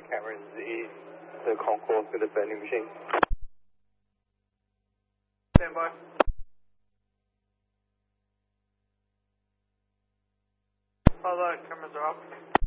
cameras is the concourse with the vending machine. Stand by. All the cameras are off.